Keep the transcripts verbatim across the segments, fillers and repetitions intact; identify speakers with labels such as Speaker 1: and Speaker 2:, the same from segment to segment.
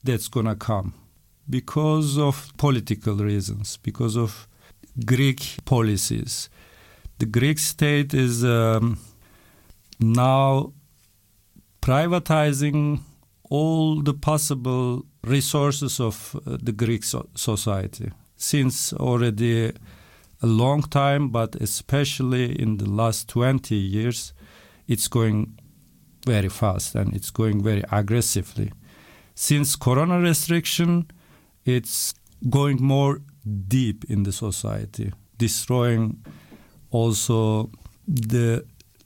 Speaker 1: that's going to come because of political reasons, because of Greek policies. The Greek state is um, now privatizing all the possible resources of uh, the Greek so- society since already a long time, but especially in the last twenty years, it's going very fast and it's going very aggressively. Since corona restriction, it's going more deep in the society, destroying also the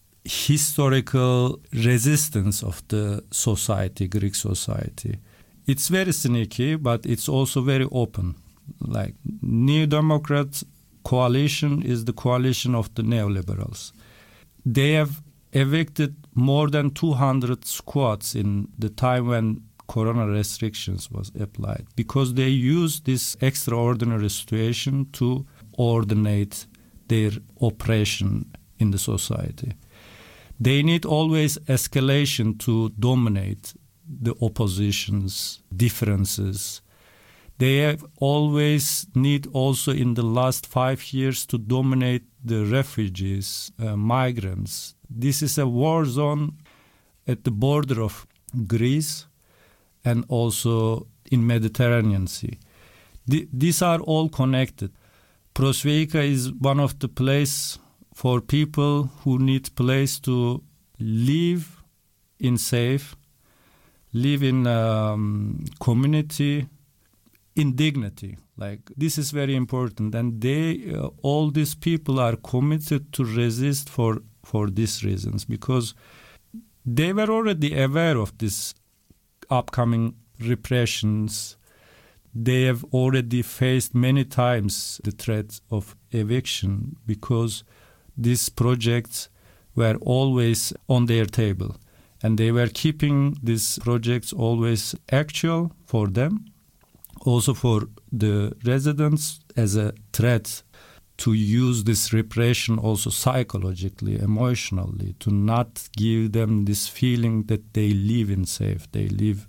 Speaker 1: historical resistance of the society, Greek society. It's very sneaky, but it's also very open. Like New Democrat coalition is the coalition of the neoliberals. They have evicted more than two hundred squads in the time when corona restrictions was applied because they used this extraordinary situation to ordinate their oppression in the society. They need always escalation to dominate the opposition's differences. They have always need also in the last five years to dominate the refugees, uh, migrants. This is a war zone at the border of Greece and also in Mediterranean Sea. Th- these are all connected. Prosvejka is one of the places for people who need place to live in safe, live in um, community, in dignity. Like this is very important, and they, uh, all these people are committed to resist for for these reasons because they were already aware of this upcoming repressions. They have already faced many times the threat of eviction because these projects were always on their table and they were keeping these projects always actual for them, also for the residents as a threat to use this repression also psychologically, emotionally, to not give them this feeling that they live in safe, they live,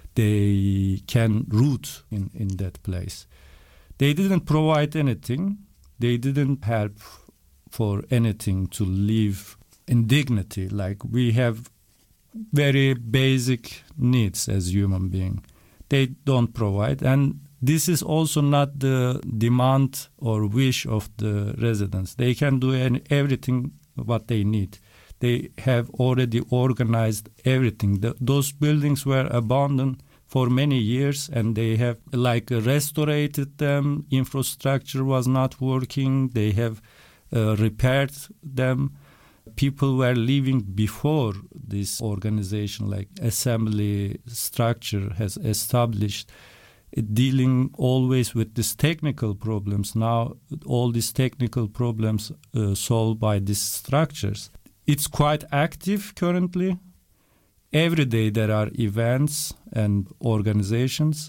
Speaker 1: they can root in, in that place. They didn't provide anything. They didn't help for anything to live in dignity. Like we have very basic needs as human beings. They don't provide. And this is also not the demand or wish of the residents. They can do any, everything what they need. They have already organized everything. The, those buildings were abandoned for many years and they have like restored them. Infrastructure was not working. They have uh, repaired them. People were living before this organization, like assembly structure has established, dealing always with these technical problems. Now all these technical problems uh, solved by these structures. It's quite active currently. Every day there are events and organizations.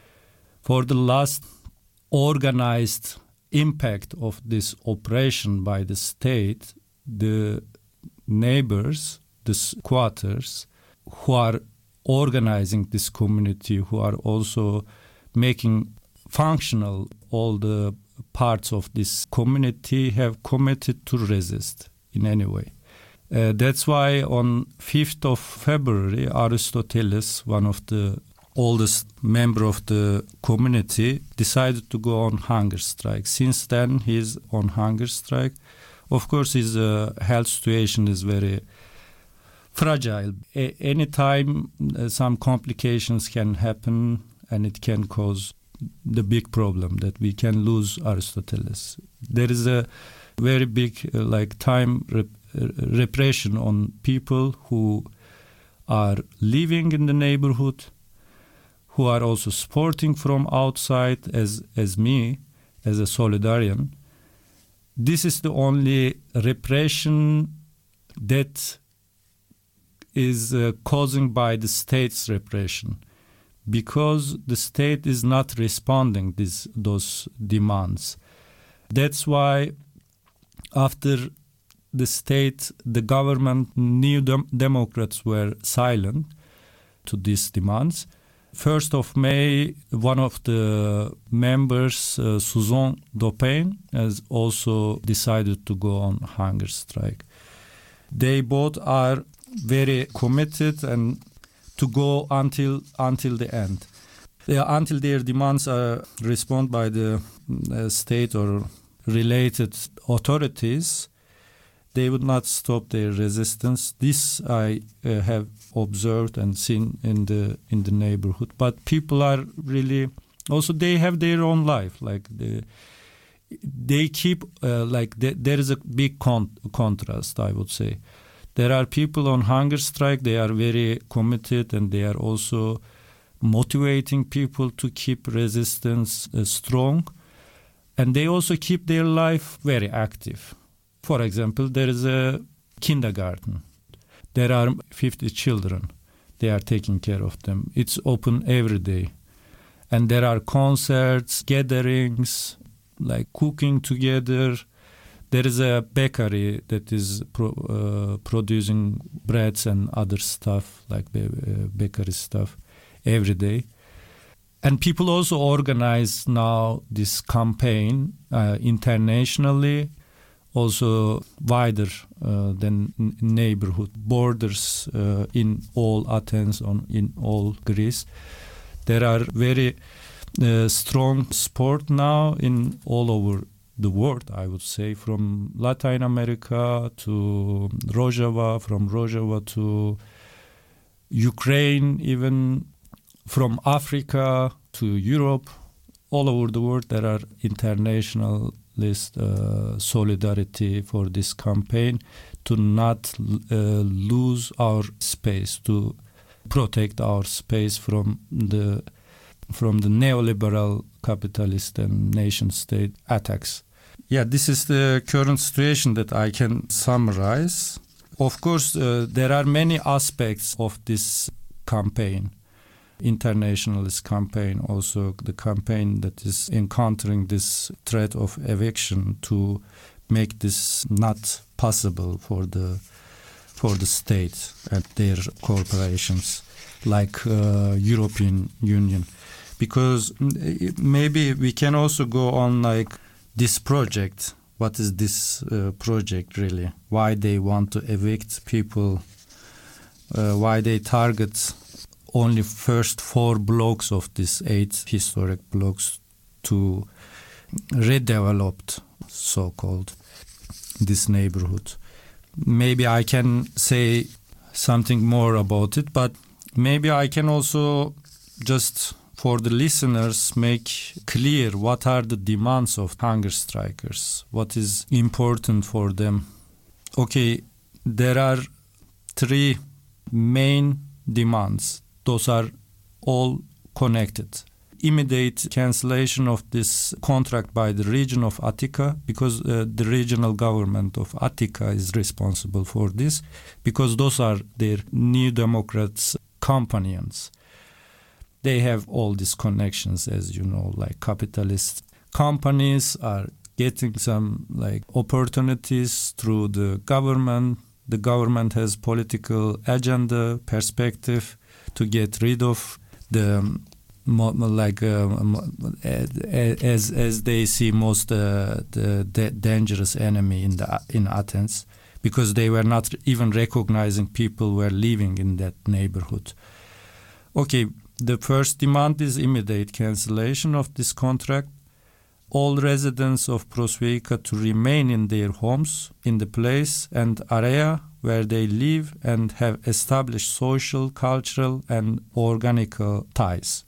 Speaker 1: For the last organized impact of this oppression by the state, the neighbors, the squatters, who are organizing this community, who are also making functional all the parts of this community, have committed to resist in any way. Uh, that's why on fifth of February, Aristoteles, one of the oldest member of the community, decided to go on hunger strike. Since then, he's on hunger strike. Of course, his uh, health situation is very fragile. A- anytime uh, some complications can happen and it can cause the big problem that we can lose Aristoteles. There is a very big uh, like time rep- repression on people who are living in the neighborhood, who are also supporting from outside as as me, as a Solidarian. This is the only repression that is uh, causing by the state's repression, because the state is not responding these those demands. That's why after the state, the government, New Dem- Democrats were silent to these demands. first of May, one of the members, uh, Suzanne Dopin, has also decided to go on hunger strike. They both are very committed and to go until until the end. They are, until their demands are responded by the uh, state or related authorities, they would not stop their resistance. This I uh, have observed and seen in the in the neighborhood. But people are really also they have their own life. Like they they keep uh, like they, there is a big con- contrast. I would say there are people on hunger strike. They are very committed and they are also motivating people to keep resistance uh, strong, and they also keep their life very active. For example, there is a kindergarten. There are fifty children. They are taking care of them. It's open every day. And there are concerts, gatherings, like cooking together. There is a bakery that is pro, uh, producing breads and other stuff, like the uh, bakery stuff, every day. And people also organize now this campaign uh, internationally, also wider uh, than n- neighborhood borders uh, in all Athens, on in all Greece. There are very uh, strong sport now in all over the world, I would say, from Latin America to Rojava, from Rojava to Ukraine, even from Africa to Europe. All over the world there are international list uh, solidarity for this campaign to not uh, lose our space, to protect our space from the from the neoliberal capitalist and nation state attacks. Yeah, this is the current situation that I can summarize. Of course, uh, there are many aspects of this campaign. Internationalist campaign, also the campaign that is encountering this threat of eviction to make this not possible for the for the state and their corporations like uh, European Union. Because maybe we can also go on like this project. What is this uh, project really? Why they want to evict people? Uh, why they target only first four blocks of these eight historic blocks to redeveloped, so-called, this neighborhood. Maybe I can say something more about it, but maybe I can also just for the listeners make clear what are the demands of hunger strikers, what is important for them. Okay, there are three main demands. Those are all connected. Immediate cancellation of this contract by the region of Attica, because uh, the regional government of Attica is responsible for this, because those are their New Democrats' companions. They have all these connections, as you know, like capitalist companies are getting some like opportunities through the government. The government has political agenda, perspective to get rid of the um, like um, as as they see most uh, the, the dangerous enemy in the in Athens, because they were not even recognizing people who were living in that neighborhood. Okay, the first demand is immediate cancellation of this contract. All residents of Prosveica to remain in their homes, in the place and area where they live and have established social, cultural and organic ties.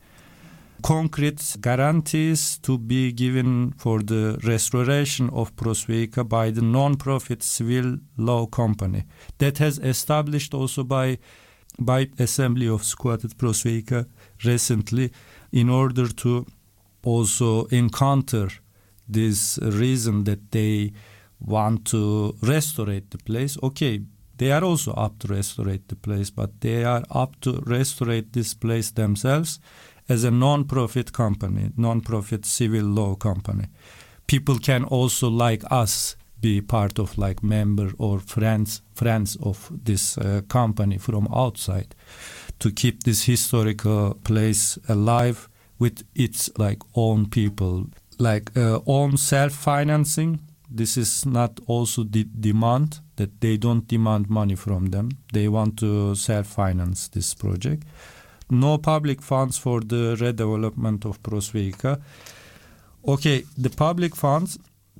Speaker 1: Concrete guarantees to be given for the restoration of Prosveica by the non-profit civil law company that has established also by by Assembly of Squatted Prosveica recently, in order to also encounter this reason that they want to restore the place. Okay, they are also up to restore the place, but they are up to restore this place themselves as a non-profit company, non-profit civil law company. People can also, like us, be part of like member or friends friends of this uh, company from outside. to keep this historical place alive with its like own people, like uh, own self-financing. This is not also the demand, that they don't demand money from them. They want to self-finance this project. No public funds for the redevelopment of Prosvejka. Okay, the public funds,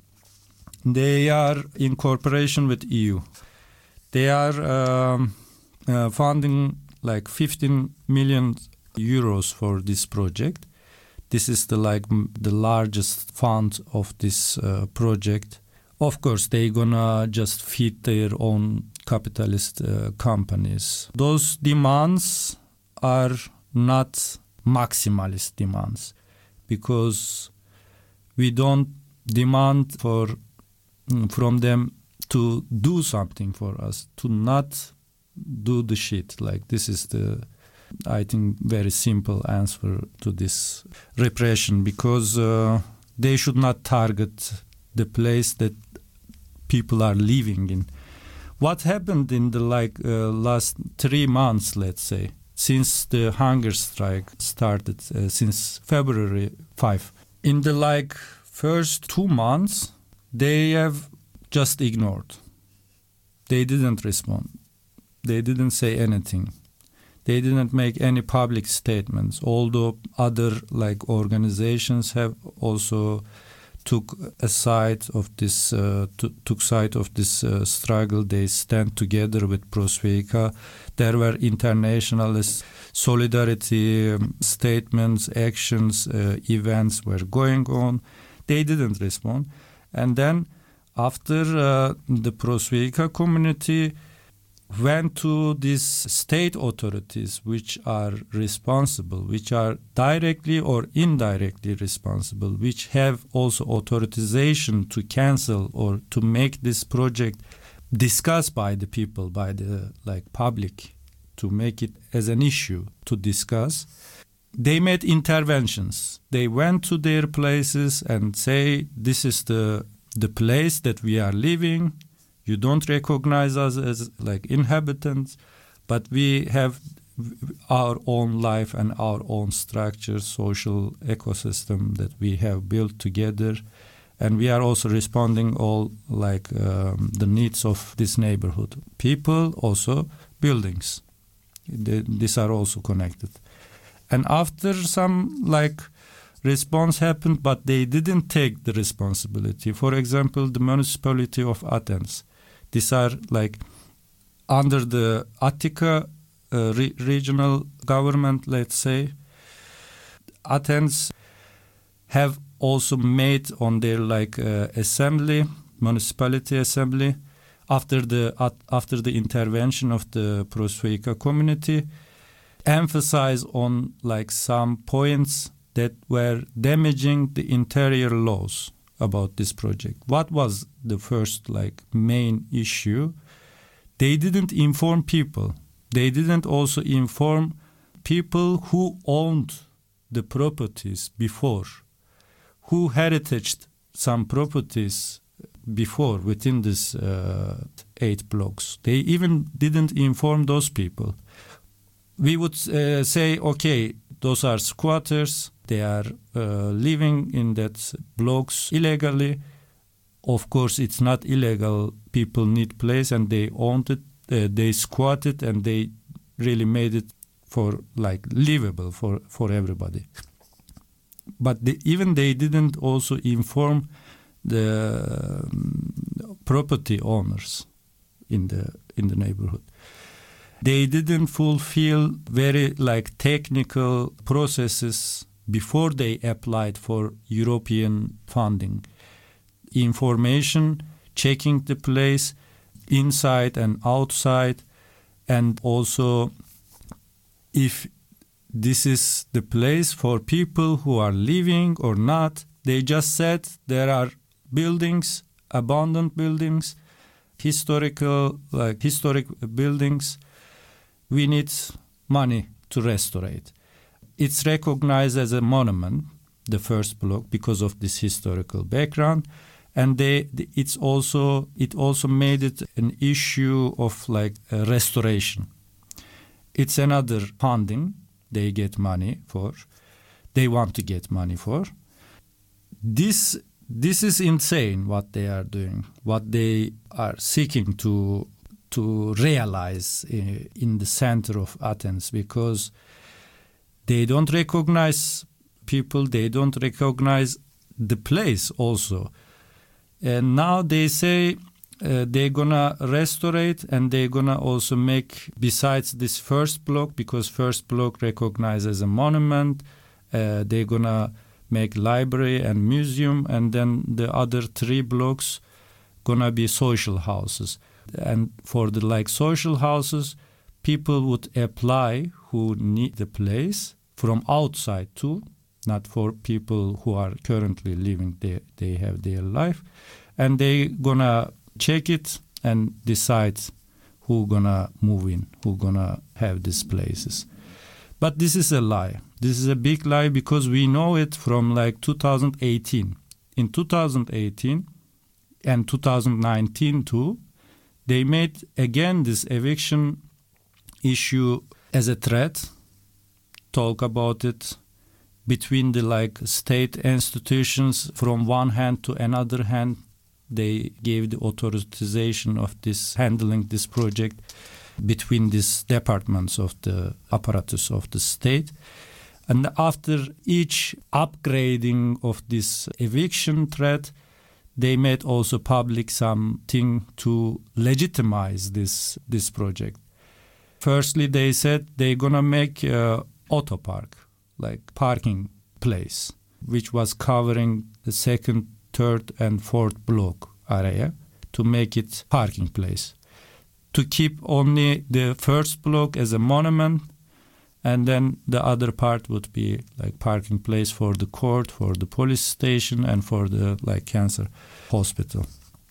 Speaker 1: they are in cooperation with E U. They are um, uh, funding like fifteen million euros for this project. This is the like m- the largest fund of this uh, project. Of course, they're gonna just feed their own capitalist uh, companies. Those demands are not maximalist demands, because we don't demand for from them to do something for us, to not do the shit. Like, this is the, I think, very simple answer to this repression, because uh, they should not target the place that people are living in. What happened in the like uh, last three months, let's say, since the hunger strike started, uh, since February fifth, in the like first two months, they have just ignored. They didn't respond. They didn't say anything. They didn't make any public statements, although other like organizations have also took a side of this uh, t- took side of this uh, struggle. They stand together with Prosvejka. There were international solidarity um, statements, actions, uh, events were going on. They didn't respond. And then after uh, the Prosvejka community went to these state authorities which are responsible, which are directly or indirectly responsible, which have also authorization to cancel or to make this project discussed by the people, by the like public, to make it as an issue to discuss. They made interventions. They went to their places and say, this is the the place that we are living. You don't recognize us as like inhabitants, but we have our own life and our own structure, social ecosystem that we have built together. And we are also responding all like um, the needs of this neighborhood. People, also buildings. They, these are also connected. And after some like response happened, but they didn't take the responsibility. For example, the municipality of Athens. These are like under the Attica uh, re- regional government, let's say. Athens have also made on their like uh, assembly, municipality assembly, after the uh, after the intervention of the Prosvejka community, emphasize on like some points that were damaging the interior laws about this project. What was the first like main issue? They didn't inform people. They didn't also inform people who owned the properties before, who heritaged some properties before within this uh, eight blocks. They even didn't inform those people. We would uh, say, okay, those are squatters. They are uh, living in that blocks illegally. Of course, it's not illegal. People need place and they owned it. Uh, they squatted and they really made it for like livable for, for everybody. But they, even they didn't also inform the um, property owners in the in the neighborhood. They didn't fulfill very like technical processes before they applied for European funding. Information, checking the place inside and outside, and also if this is the place for people who are living or not. They just said there are buildings, abandoned buildings, historical like historic buildings. We need money to restore it. It's recognized as a monument, the first block, because of this historical background, and they it's also it also made it an issue of like uh, restoration. it's another funding they get money for. They want to get money for. This this is insane what they are doing, what they are seeking to to realize in, in the center of Athens, because they don't recognize people, they don't recognize the place also. And now they say uh, they're gonna restore it, and they're gonna also make, besides this first block, because first block recognized as a monument, uh, they're gonna make library and museum, and then the other three blocks gonna be social houses. And for the like social houses, people would apply who need the place from outside too, not for people who are currently living there, they have their life, and they gonna check it and decide who gonna move in, who gonna have these places. But this is a lie. This is a big lie, because we know it from like two thousand eighteen. In two thousand eighteen and two thousand nineteen too, they made again this eviction issue as a threat, talk about it between the like state institutions. From one hand to another hand, they gave the authorization of this handling this project between these departments of the apparatus of the state. And after each upgrading of this eviction threat, they made also public something to legitimize this this project. Firstly, they said they're gonna make a auto park, like parking place, which was covering the second, third, and fourth block area, to make it parking place, to keep only the first block as a monument, and then the other part would be like parking place for the court, for the police station, and for the like cancer hospital.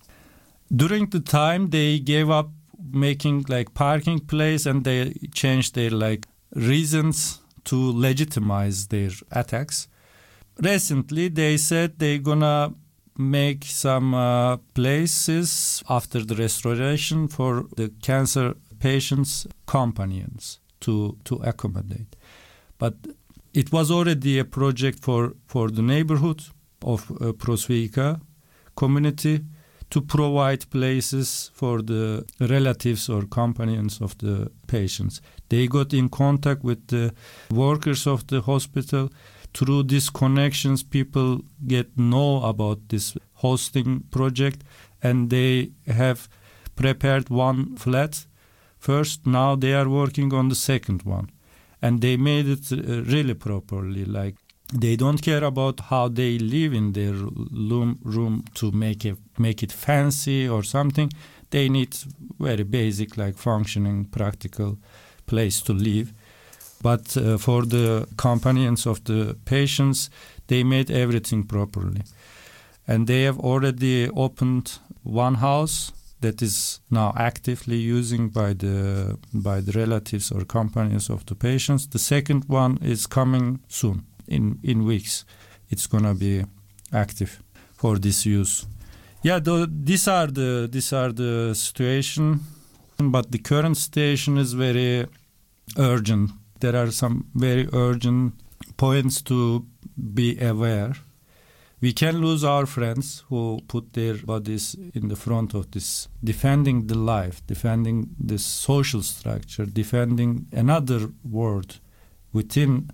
Speaker 1: During the time they gave up making like parking place, and they changed their like reasons to legitimize their attacks. Recently they said they're gonna make some uh, places after the restoration for the cancer patients' companions to to accommodate. But it was already a project for, for the neighborhood of uh, Prosvika community to provide places for the relatives or companions of the patients. They got in contact with the workers of the hospital. Through these connections, people get know about this hosting project, and they have prepared one flat first. Now they are working on the second one, and they made it uh, really properly. Like, they don't care about how they live in their room, room to make it make it fancy or something. They need very basic, like functioning, practical place to live. But uh, for the companions of the patients, they made everything properly. And they have already opened one house that is now actively using by the by the relatives or companions of the patients. The second one is coming soon, in, in weeks. It's gonna be active for this use. Yeah, the, these are the these are the situation, but the current situation is very urgent. There are some very urgent points to be aware. We can lose our friends who put their bodies in the front of this, defending the life, defending the social structure, defending another world within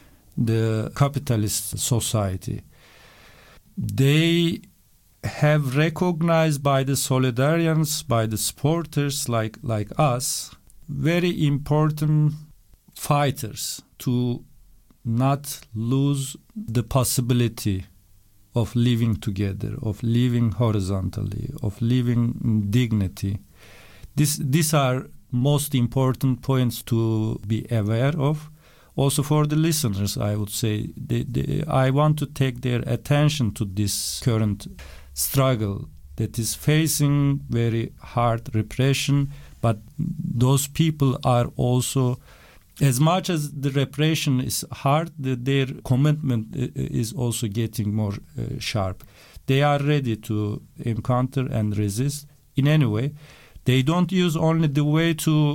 Speaker 1: the capitalist society. They have recognized by the solidarians, by the supporters like, like us, very important fighters to not lose the possibility of living together, of living horizontally, of living in dignity. This, these are most important points to be aware of. Also for the listeners, I would say, they, they, I want to take their attention to this current struggle that is facing very hard repression, but those people are also, as much as the repression is hard, the, their commitment is also getting more uh, sharp. They are ready to encounter and resist in any way. They don't use only the way to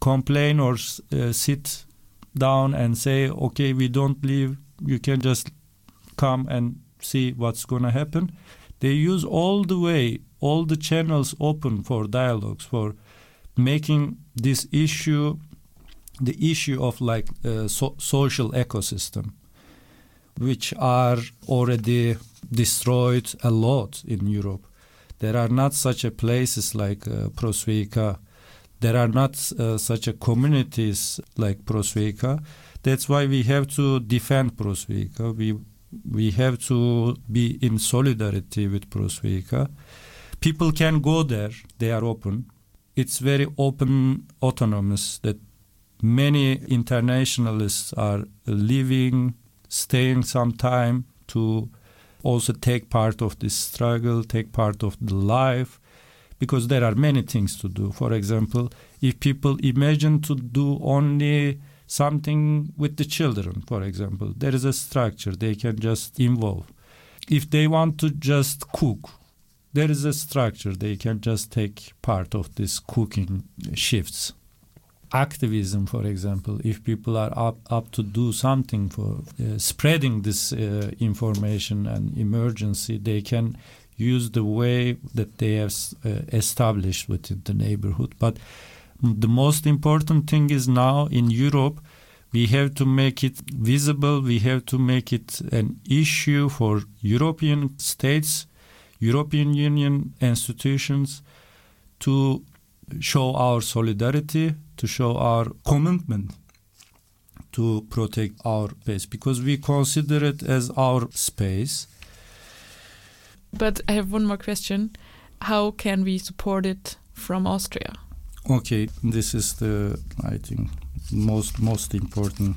Speaker 1: complain or uh, sit down and say, okay, we don't leave, you can just come and see what's going to happen. They use all the way, all the channels open for dialogues, for making this issue, the issue of like uh, so- social ecosystem, which are already destroyed a lot in Europe. There are not such a places like uh, Prosvika. There are not uh, such a communities like Prosvika. That's why we have to defend Prosvika. We we have to be in solidarity with Prosvika. People can go there. They are open. It's very open, autonomous, that many internationalists are living, staying some time to also take part of this struggle, take part of the life, because there are many things to do. For example, if people imagine to do only something with the children, for example, there is a structure they can just involve. If they want to just cook, there is a structure they can just take part of this cooking shifts. Activism, for example, if people are up, up to do something for uh, spreading this uh, information and emergency, they can use the way that they have uh, established within the neighborhood. But the most important thing is now in Europe, we have to make it visible, we have to make it an issue for European states, European Union institutions to show our solidarity, to show our commitment to protect our space, because we consider it as our space.
Speaker 2: But I have one more question. How can we support it from Austria?
Speaker 1: Okay, this is the, I think, most most important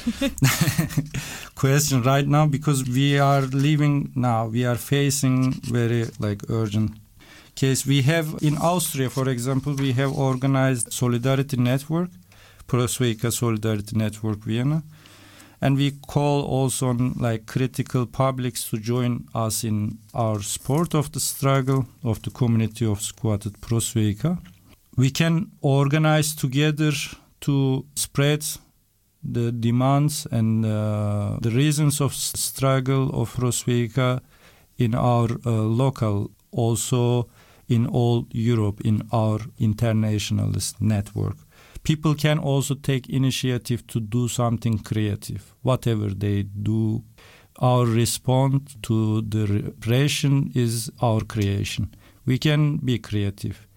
Speaker 1: question right now, because we are living now, we are facing very like urgent case. We have in Austria, for example, we have organized Solidarity Network, Prosvika Solidarity Network Vienna, and we call also on like critical publics to join us in our support of the struggle of the community of squatted Prosvika. We can organize together to spread the demands and uh, the reasons of struggle of Prosvika in our uh, local, also in all Europe, in our internationalist network. People can also take initiative to do something creative, whatever they do. Our response to the repression is our creation. We can be creative.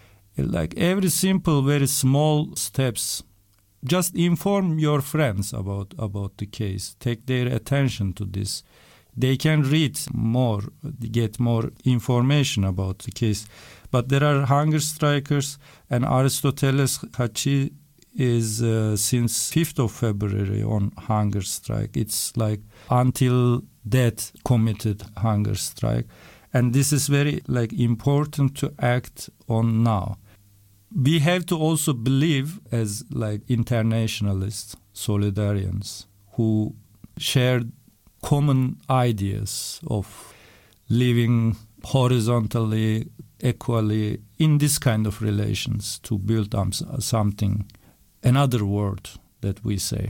Speaker 1: Like every simple, very small steps, just inform your friends about, about the case. Take their attention to this. They can read more, get more information about the case. But there are hunger strikers, and Aristoteles Hachi is uh, since fifth of February on hunger strike. It's like until death committed hunger strike. And this is very like important to act on now. We have to also believe as like internationalists, solidarians, who share common ideas of living horizontally, equally in this kind of relations to build um, something, another world that we say.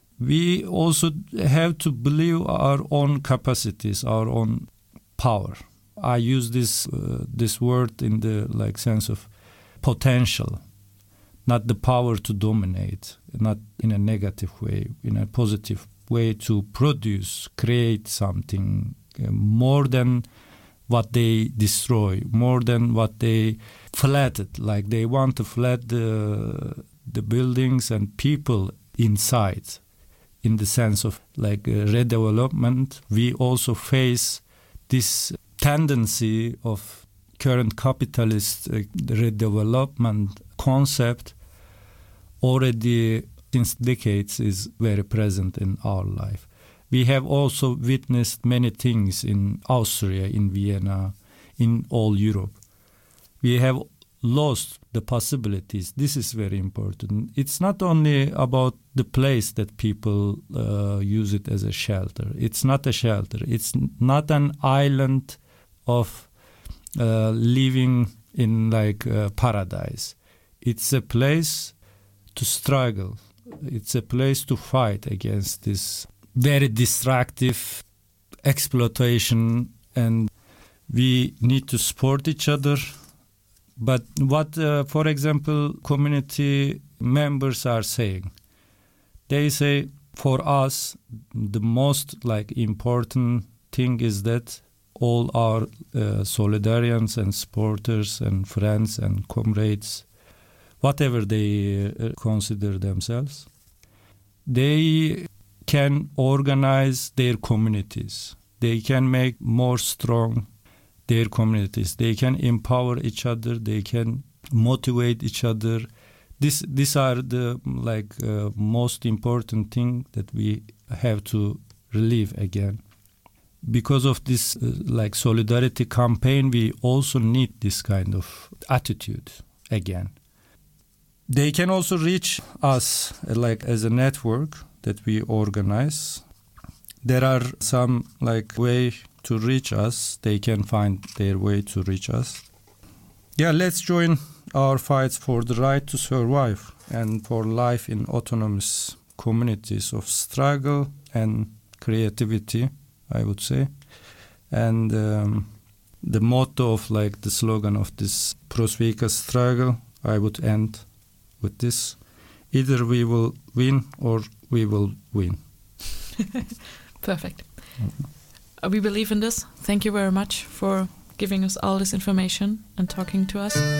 Speaker 1: We also have to believe our own capacities, our own power. I use this uh, this word in the like sense of potential, not the power to dominate, not in a negative way, in a positive way to produce, create something uh, more than what they destroy, more than what they flattened. Like they want to flat the the buildings and people inside. In the sense of like uh, redevelopment, we also face this tendency of current capitalist uh, redevelopment concept already since decades is very present in our life. We have also witnessed many things in Austria, in Vienna, in all Europe. We have lost the possibilities. This is very important. It's not only about the place that people uh, use it as a shelter. It's not a shelter. It's not an island of uh, living in like uh, paradise. It's a place to struggle. It's a place to fight against this very destructive exploitation, and we need to support each other. But what, uh, for example, community members are saying, they say, for us, the most like important thing is that all our uh, Solidarians and supporters and friends and comrades, whatever they uh, consider themselves, they can organize their communities. They can make more strong their communities. They can empower each other. They can motivate each other. This, these are the like uh, most important thing that we have to relive again. Because of this uh, like solidarity campaign, we also need this kind of attitude again. They can also reach us uh, like as a network that we organize. There are some like way to reach us. They can find their way to reach us. Yeah, let's join our fights for the right to survive and for life in autonomous communities of struggle and creativity, I would say. And um, the motto of like the slogan of this Prosvika struggle, I would end with this: either we will win or we will win.
Speaker 2: Perfect. Mm-hmm. Uh, we believe in this. Thank you very much for giving us all this information and talking to us.